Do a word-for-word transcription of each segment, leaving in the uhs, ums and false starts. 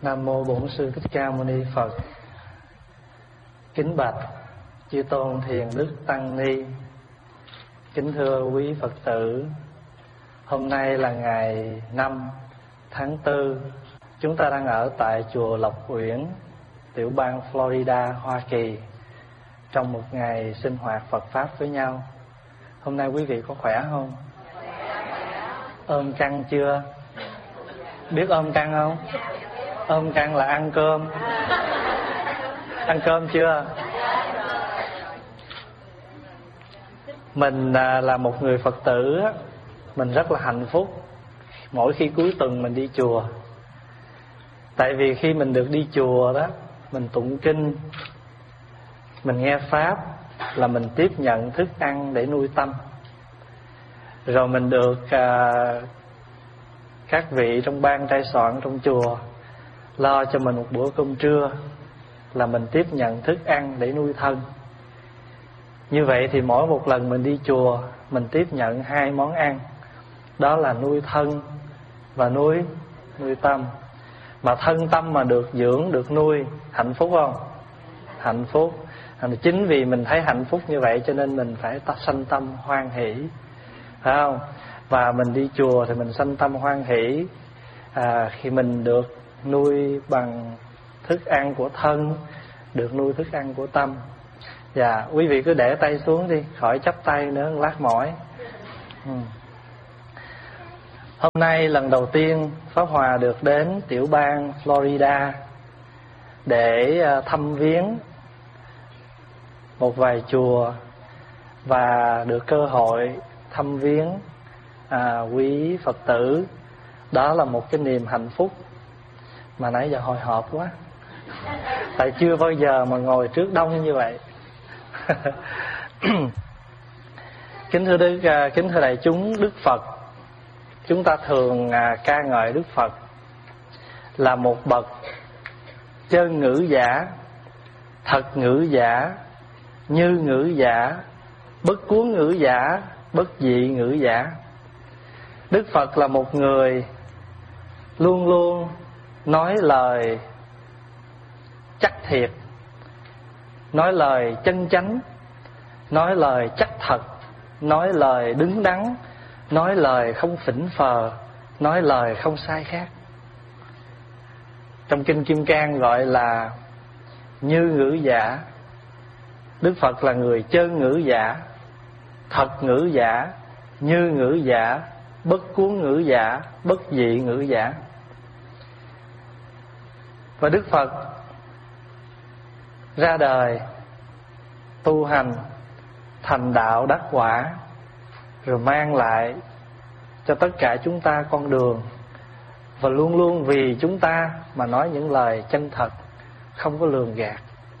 Nam mô Bổn Sư Thích Ca Mâu Ni Phật. Kính bạch chư tôn thiền đức tăng ni. Kính thưa quý Phật tử, hôm nay là ngày năm tháng tư. Chúng ta đang ở tại chùa Lộc Uyển, tiểu bang Florida, Hoa Kỳ, trong một ngày sinh hoạt Phật Pháp với nhau. Hôm nay quý vị có khỏe không? Ôm căng chưa? Biết ôm căng không? Ôm căng là ăn cơm. Ăn cơm chưa? Mình là một người Phật tử, mình rất là hạnh phúc mỗi khi cuối tuần mình đi chùa. Tại vì khi mình được đi chùa đó, mình tụng kinh, mình nghe Pháp, là mình tiếp nhận thức ăn để nuôi tâm. Rồi mình được à, các vị trong ban trai soạn trong chùa lo cho mình một bữa cơm trưa, là mình tiếp nhận thức ăn để nuôi thân. Như vậy thì mỗi một lần mình đi chùa, mình tiếp nhận hai món ăn, đó là nuôi thân và nuôi nuôi tâm. Mà thân tâm mà được dưỡng, được nuôi, hạnh phúc không? Hạnh phúc. Chính vì mình thấy hạnh phúc như vậy cho nên mình phải sanh tâm hoan hỷ, phải không? Và mình đi chùa thì mình sanh tâm hoan hỷ à, khi mình được nuôi bằng thức ăn của thân, được nuôi thức ăn của tâm. Dạ, quý vị cứ để tay xuống đi, khỏi chắp tay nữa, lát mỏi. ừ. Hôm nay lần đầu tiên Pháp Hòa được đến tiểu bang Florida để thăm viếng một vài chùa và được cơ hội thăm viếng à, quý Phật tử. Đó là một cái niềm hạnh phúc mà nãy giờ hồi hộp quá, tại chưa bao giờ mà ngồi trước đông như vậy. Kính thưa Đức, kính thưa đại chúng, Đức Phật, chúng ta thường à, ca ngợi Đức Phật là một bậc chân ngữ giả, thật ngữ giả, như ngữ giả, bất cuốn ngữ giả, bất dị ngữ giả. Đức Phật là một người luôn luôn nói lời chắc thiệt, nói lời chân chánh, nói lời chắc thật, nói lời đứng đắn, nói lời không phỉnh phờ, nói lời không sai khác. Trong Kinh Kim Cang gọi là như ngữ giả. Đức Phật là người chân ngữ giả, thật ngữ giả, như ngữ giả, bất cuốn ngữ giả, bất dị ngữ giả. Và Đức Phật ra đời, tu hành, thành đạo đắc quả, rồi mang lại cho tất cả chúng ta con đường, và luôn luôn vì chúng ta mà nói những lời chân thật, không có lường gạt.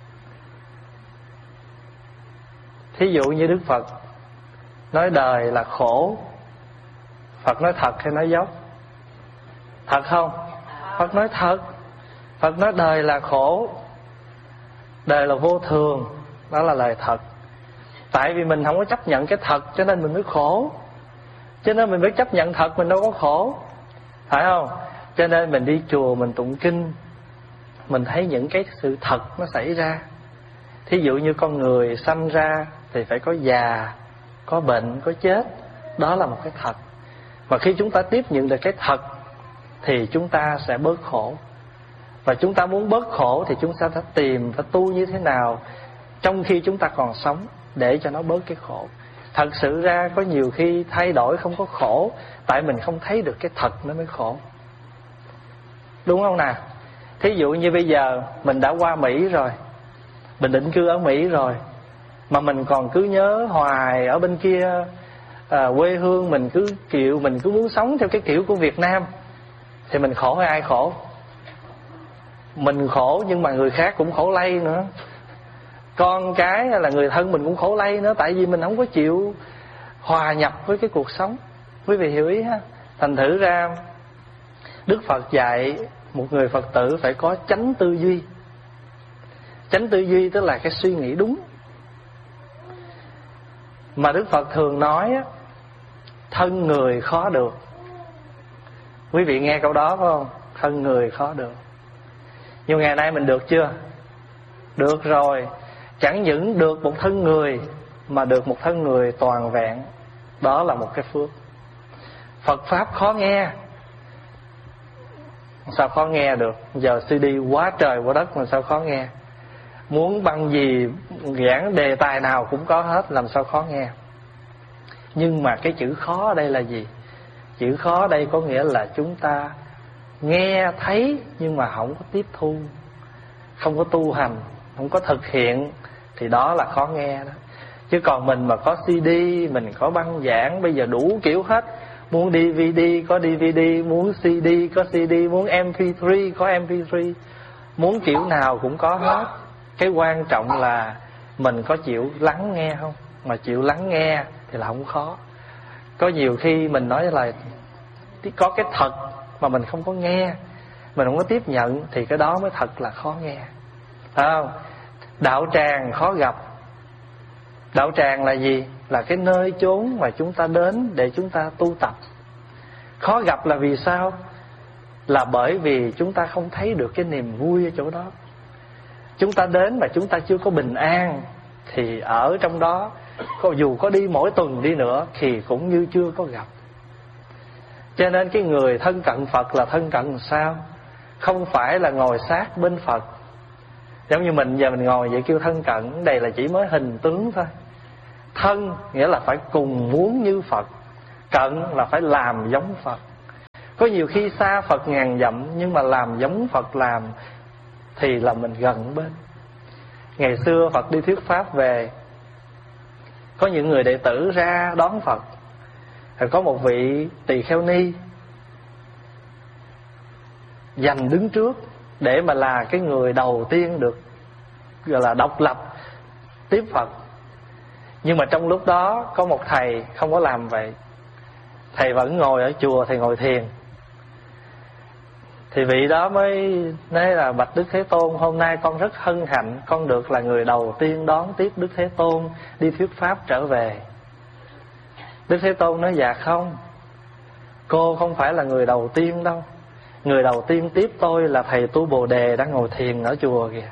Thí dụ như Đức Phật nói đời là khổ, Phật nói thật hay nói dốc? Thật không? Phật nói thật. Phật nói đời là khổ, đời là vô thường, đó là lời thật. Tại vì mình không có chấp nhận cái thật cho nên mình mới khổ, cho nên mình mới chấp nhận thật, mình đâu có khổ, phải không? Cho nên mình đi chùa, mình tụng kinh, mình thấy những cái sự thật nó xảy ra. Thí dụ như con người sanh ra thì phải có già, có bệnh, có chết, đó là một cái thật. Và khi chúng ta tiếp nhận được cái thật thì chúng ta sẽ bớt khổ. Và chúng ta muốn bớt khổ thì chúng ta phải tìm, phải tu như thế nào trong khi chúng ta còn sống để cho nó bớt cái khổ. Thật sự ra có nhiều khi thay đổi không có khổ, tại mình không thấy được cái thật nó mới khổ, đúng không nào? Thí dụ như bây giờ mình đã qua Mỹ rồi, mình định cư ở Mỹ rồi, mà mình còn cứ nhớ hoài ở bên kia à, quê hương mình cứ kiểu mình cứ muốn sống theo cái kiểu của Việt Nam, thì mình khổ hay ai khổ? Mình khổ, nhưng mà người khác cũng khổ lây nữa. Con cái hay là người thân mình cũng khổ lây nữa, tại vì mình không có chịu hòa nhập với cái cuộc sống. Quý vị hiểu ý ha? Thành thử ra Đức Phật dạy một người Phật tử phải có chánh tư duy. Chánh tư duy tức là cái suy nghĩ đúng. Mà Đức Phật thường nói á, thân người khó được. Quý vị nghe câu đó phải không? Thân người khó được. Nhưng ngày nay mình được chưa? Được rồi. Chẳng những được một thân người, mà được một thân người toàn vẹn. Đó là một cái phước. Phật Pháp khó nghe. Sao khó nghe được? Giờ xê đê quá trời quá đất mà sao khó nghe? Muốn bằng gì giảng đề tài nào cũng có hết, làm sao khó nghe? Nhưng mà cái chữ khó ở đây là gì? Chữ khó ở đây có nghĩa là chúng ta nghe thấy nhưng mà không có tiếp thu, không có tu hành, không có thực hiện, thì đó là khó nghe đó. Chứ còn mình mà có xê đê, mình có băng giảng, bây giờ đủ kiểu hết. Muốn đê vê đê có đê vê đê, muốn xê đê có xê đê, muốn em pê ba có em pê ba, muốn kiểu nào cũng có hết. Cái quan trọng là mình có chịu lắng nghe không? Mà chịu lắng nghe thì là không khó. Có nhiều khi mình nói là có cái thật mà mình không có nghe, mình không có tiếp nhận, thì cái đó mới thật là khó nghe. Phải không? Đạo tràng khó gặp. Đạo tràng là gì? Là cái nơi chốn mà chúng ta đến để chúng ta tu tập. Khó gặp là vì sao? Là bởi vì chúng ta không thấy được cái niềm vui ở chỗ đó. Chúng ta đến mà chúng ta chưa có bình an, thì ở trong đó, dù có đi mỗi tuần đi nữa thì cũng như chưa có gặp. Cho nên cái người thân cận Phật là thân cận làm sao? Không phải là ngồi sát bên Phật. Giống như mình giờ mình ngồi vậy kêu thân cận, đây là chỉ mới hình tướng thôi. Thân nghĩa là phải cùng muốn như Phật, cận là phải làm giống Phật. Có nhiều khi xa Phật ngàn dặm, nhưng mà làm giống Phật làm thì là mình gần bên. Ngày xưa Phật đi thuyết pháp về, có những người đệ tử ra đón Phật. Rồi có một vị tỳ kheo ni dành đứng trước để mà là cái người đầu tiên được gọi là độc lập tiếp Phật. Nhưng mà trong lúc đó có một thầy không có làm vậy. Thầy vẫn ngồi ở chùa, thầy ngồi thiền. Thì vị đó mới nói là: bạch Đức Thế Tôn, hôm nay con rất hân hạnh, con được là người đầu tiên đón tiếp Đức Thế Tôn đi thuyết pháp trở về. Đức Thế Tôn nói: dạ không, cô không phải là người đầu tiên đâu. Người đầu tiên tiếp tôi là thầy tu Bồ Đề đang ngồi thiền ở chùa kìa.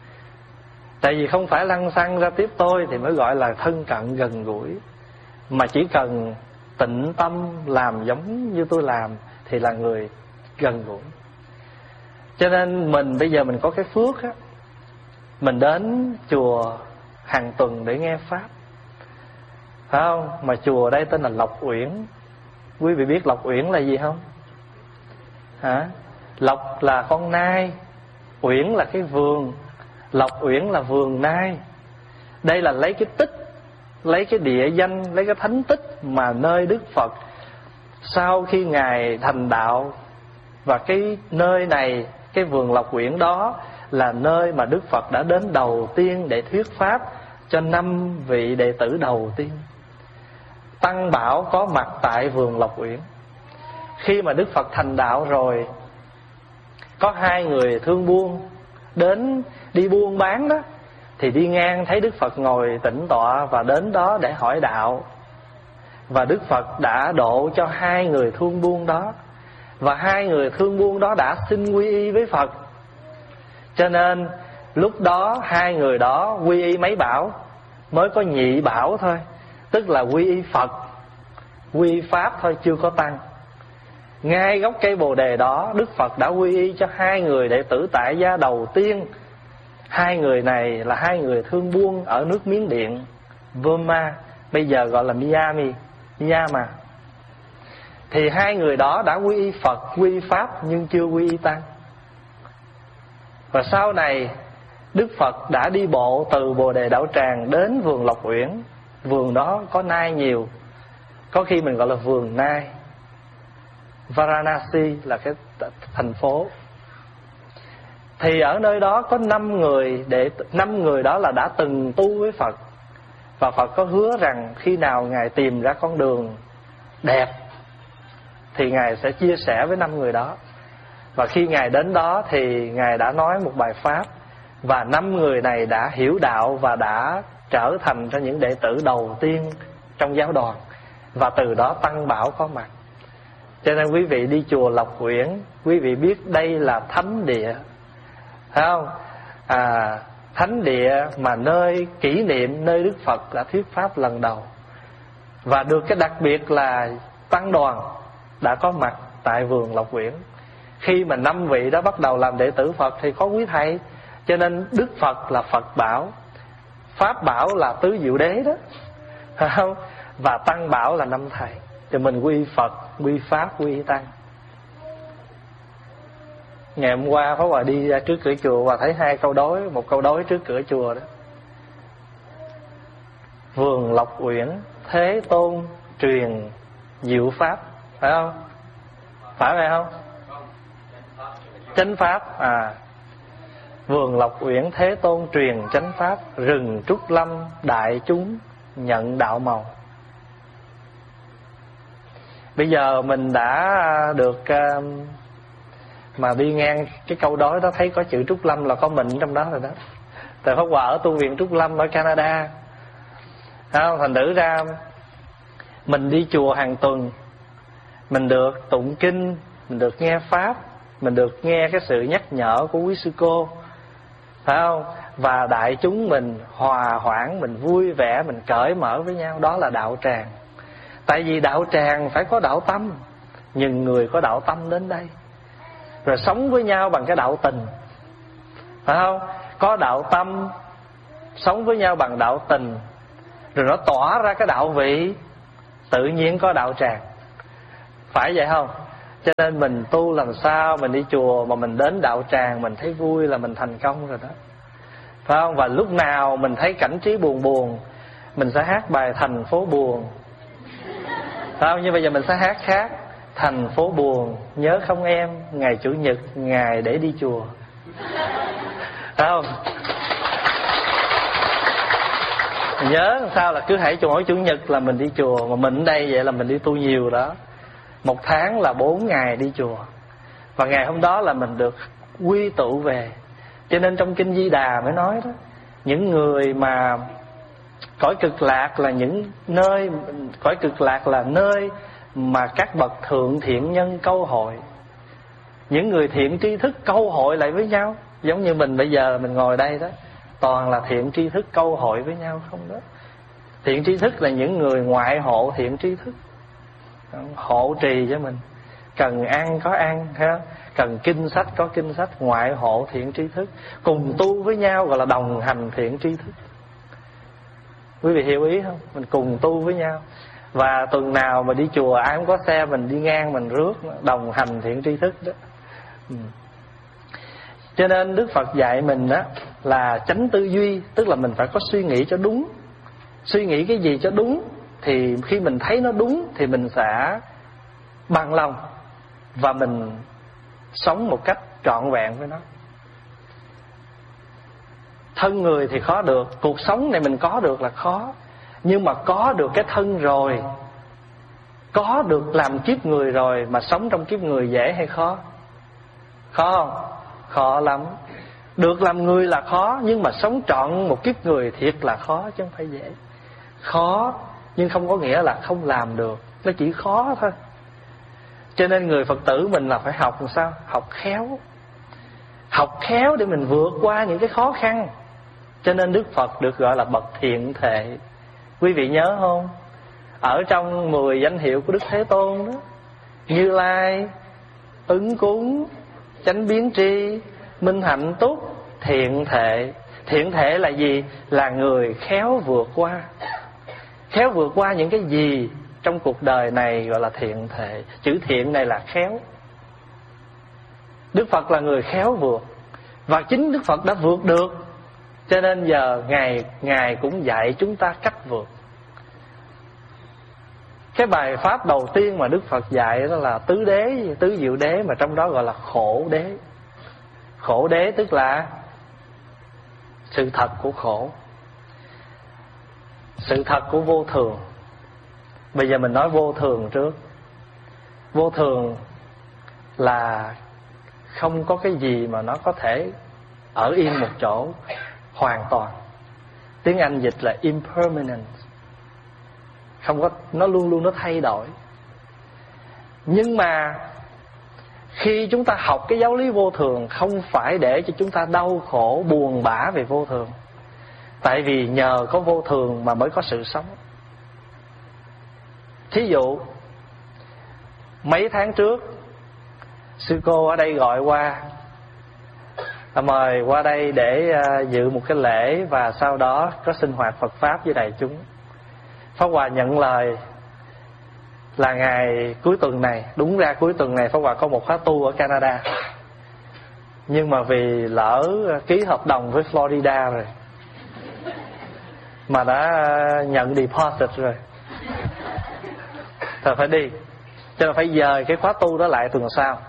Tại vì không phải lăng xăng ra tiếp tôi thì mới gọi là thân cận gần gũi. Mà chỉ cần tịnh tâm làm giống như tôi làm thì là người gần gũi. Cho nên mình bây giờ mình có cái phước á, mình đến chùa hàng tuần để nghe pháp, phải không? Mà chùa đây tên là Lộc Uyển. Quý vị biết Lộc Uyển là gì không? Hả? Lộc là con nai, Uyển là cái vườn. Lộc Uyển là vườn nai. Đây là lấy cái tích, lấy cái địa danh, lấy cái thánh tích mà nơi Đức Phật sau khi Ngài thành đạo. Và cái nơi này, cái vườn Lộc Uyển đó là nơi mà Đức Phật đã đến đầu tiên để thuyết pháp cho năm vị đệ tử đầu tiên. Tăng Bảo có mặt tại vườn Lộc Uyển. Khi mà Đức Phật thành đạo rồi, có hai người thương buôn đến đi buôn bán đó, thì đi ngang thấy Đức Phật ngồi tĩnh tọa và đến đó để hỏi đạo. Và Đức Phật đã độ cho hai người thương buôn đó, và hai người thương buôn đó đã xin quy y với Phật. Cho nên lúc đó hai người đó quy y mấy bảo? Mới có nhị bảo thôi, tức là quy y Phật, quy y Pháp thôi, chưa có Tăng. Ngay gốc cây Bồ Đề đó, Đức Phật đã quy y cho hai người đệ tử tại gia đầu tiên. Hai người này là hai người thương buôn ở nước Miến Điện, Burma, bây giờ gọi là Myanmar, Myanmar. Thì hai người đó đã quy y Phật, quy y Pháp nhưng chưa quy y Tăng. Và sau này Đức Phật đã đi bộ từ Bồ Đề Đạo Tràng đến vườn Lộc Uyển. Vườn đó có nai nhiều, có khi mình gọi là vườn nai. Varanasi là cái thành phố. Thì ở nơi đó có năm người, để năm người đó là đã từng tu với Phật. Và Phật có hứa rằng khi nào Ngài tìm ra con đường đẹp thì Ngài sẽ chia sẻ với năm người đó. Và khi Ngài đến đó thì Ngài đã nói một bài pháp, và năm người này đã hiểu đạo và đã trở thành cho những đệ tử đầu tiên trong giáo đoàn. Và từ đó Tăng Bảo có mặt. Cho nên quý vị đi chùa Lộc Uyển, quý vị biết đây là thánh địa, phải không? À, thánh địa mà nơi kỷ niệm nơi Đức Phật đã thuyết pháp lần đầu. Và được cái đặc biệt là tăng đoàn đã có mặt tại vườn Lộc Uyển. Khi mà năm vị đó bắt đầu làm đệ tử Phật thì có quý thầy, cho nên Đức Phật là Phật bảo, Pháp bảo là tứ diệu đế đó, phải không? Và Tăng bảo là năm thầy. Thì mình quy Phật, quy Pháp, quy Tăng. Ngày hôm qua Pháp Hòa đi ra trước cửa chùa và thấy hai câu đối, một câu đối trước cửa chùa đó: vườn Lộc Uyển Thế Tôn truyền diệu pháp, phải không? Phải vậy không? Chánh pháp. À, vườn Lộc Uyển Thế Tôn truyền chánh pháp, rừng Trúc Lâm đại chúng nhận đạo màu. Bây giờ mình đã được uh, mà đi ngang cái câu đối đó thấy có chữ Trúc Lâm là có mình trong đó rồi đó. Tại Pháp Hòa ở tu viện Trúc Lâm ở Canada, không? Thành thử ra mình đi chùa hàng tuần, mình được tụng kinh, mình được nghe pháp, mình được nghe cái sự nhắc nhở của quý sư cô, phải không? Và đại chúng mình hòa hoãn, mình vui vẻ, mình cởi mở với nhau. Đó là đạo tràng. Tại vì đạo tràng phải có đạo tâm. Nhưng người có đạo tâm đến đây rồi sống với nhau bằng cái đạo tình, phải không? Có đạo tâm, sống với nhau bằng đạo tình, rồi nó tỏa ra cái đạo vị, tự nhiên có đạo tràng. Phải vậy không? Cho nên mình tu làm sao mình đi chùa mà mình đến đạo tràng mình thấy vui là mình thành công rồi đó, phải không? Và lúc nào mình thấy cảnh trí buồn buồn, mình sẽ hát bài Thành Phố Buồn, phải không? Nhưng bây giờ mình sẽ hát khác: thành phố buồn nhớ không em, ngày chủ nhật ngày để đi chùa, phải không? Nhớ làm sao là cứ hãy mỗi chủ nhật là mình đi chùa. Mà mình ở đây vậy là mình đi tu nhiều đó. Một tháng là bốn ngày đi chùa. Và ngày hôm đó là mình được quy tụ về. Cho nên trong Kinh Di Đà mới nói đó, những người mà cõi cực lạc là những nơi, cõi cực lạc là nơi mà các bậc thượng thiện nhân câu hội. Những người thiện tri thức câu hội lại với nhau. Giống như mình bây giờ mình ngồi đây đó, toàn là thiện tri thức câu hội với nhau không đó. Thiện tri thức là những người ngoại hộ thiện tri thức, hộ trì cho mình. Cần ăn có ăn ha, cần kinh sách có kinh sách, ngoại hộ thiện tri thức, cùng tu với nhau gọi là đồng hành thiện tri thức. Quý vị hiểu ý không? Mình cùng tu với nhau. Và tuần nào mà đi chùa ai cũng có xe, mình đi ngang mình rước, đồng hành thiện tri thức đó. Ừ. Cho nên Đức Phật dạy mình đó là chánh tư duy, tức là mình phải có suy nghĩ cho đúng. Suy nghĩ cái gì cho đúng thì khi mình thấy nó đúng thì mình sẽ bằng lòng và mình sống một cách trọn vẹn với nó. Thân người thì khó được, cuộc sống này mình có được là khó. Nhưng mà có được cái thân rồi, có được làm kiếp người rồi, mà sống trong kiếp người dễ hay khó? Khó không? Khó lắm. Được làm người là khó, nhưng mà sống trọn một kiếp người thiệt là khó chứ không phải dễ. Khó nhưng không có nghĩa là không làm được, nó chỉ khó thôi. Cho nên người Phật tử mình là phải học làm sao? Học khéo. Học khéo để mình vượt qua những cái khó khăn. Cho nên Đức Phật được gọi là bậc thiện thệ. Quý vị nhớ không? Ở trong mười danh hiệu của Đức Thế Tôn đó, Như Lai, Ứng Cúng, Chánh Biến Tri, Minh Hạnh Túc, thiện thệ. Thiện thệ là gì? Là người khéo vượt qua. Khéo vượt qua những cái gì trong cuộc đời này gọi là thiện thệ. Chữ thiện này là khéo. Đức Phật là người khéo vượt. Và chính Đức Phật đã vượt được. Cho nên giờ Ngài, Ngài cũng dạy chúng ta cách vượt. Cái bài pháp đầu tiên mà Đức Phật dạy đó là tứ đế, tứ diệu đế, mà trong đó gọi là khổ đế. Khổ đế tức là sự thật của khổ, sự thật của vô thường. Bây giờ mình nói vô thường trước. Vô thường là không có cái gì mà nó có thể ở yên một chỗ hoàn toàn. Tiếng Anh dịch là impermanent. Không có, nó luôn luôn nó thay đổi. Nhưng mà Khi chúng ta học cái giáo lý vô thường, không phải để cho chúng ta đau khổ buồn bã về vô thường. Tại vì nhờ có vô thường mà mới có sự sống. Thí dụ mấy tháng trước, sư cô ở đây gọi qua, mời qua đây để dự một cái lễ, và sau đó có sinh hoạt Phật Pháp với đại chúng. Pháp Hòa nhận lời là ngày cuối tuần này, đúng ra cuối tuần này Pháp Hòa có một khóa tu ở Canada, nhưng mà vì lỡ ký hợp đồng với Florida rồi, mà đã nhận deposit rồi, thôi phải đi, cho nên phải dời cái khóa tu đó lại tuần sau.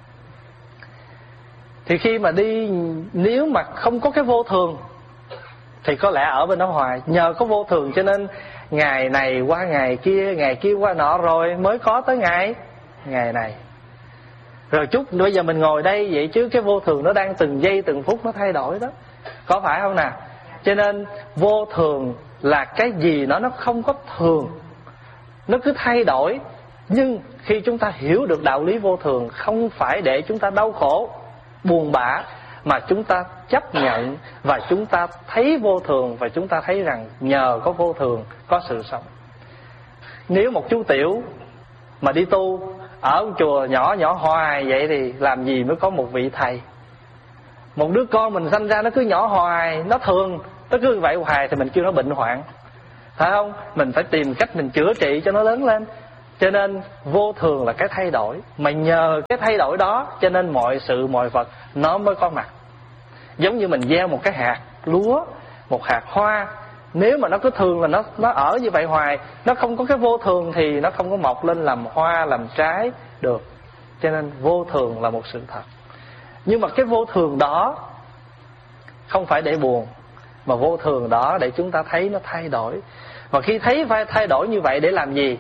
Thì khi mà đi, nếu mà không có cái vô thường thì có lẽ ở bên đó hoài. Nhờ có vô thường cho nên ngày này qua ngày kia, ngày kia qua nọ, rồi mới có tới ngày ngày này. Rồi chút bây giờ mình ngồi đây vậy chứ cái vô thường nó đang từng giây từng phút nó thay đổi đó, có phải không nào? Cho nên vô thường là cái gì nó nó không có thường, nó cứ thay đổi. Nhưng khi chúng ta hiểu được đạo lý vô thường, không phải để chúng ta đau khổ buồn bã, mà chúng ta chấp nhận và chúng ta thấy vô thường, và chúng ta thấy rằng nhờ có vô thường có sự sống. Nếu một chú tiểu mà đi tu ở chùa nhỏ nhỏ hoài vậy thì làm gì mới có một vị thầy. Một đứa con mình sanh ra nó cứ nhỏ hoài, nó thường, nó cứ vậy hoài thì mình kêu nó bệnh hoạn, phải không? Mình phải tìm cách mình chữa trị cho nó lớn lên. Cho nên vô thường là cái thay đổi, mà nhờ cái thay đổi đó cho nên mọi sự mọi vật nó mới có mặt. Giống như mình gieo một cái hạt lúa, một hạt hoa, nếu mà nó cứ thường là nó nó ở như vậy hoài, nó không có cái vô thường thì nó không có mọc lên làm hoa, làm trái được. Cho nên vô thường là một sự thật. Nhưng mà cái vô thường đó không phải để buồn, mà vô thường đó để chúng ta thấy nó thay đổi. Và khi thấy phải thay đổi như vậy để làm gì?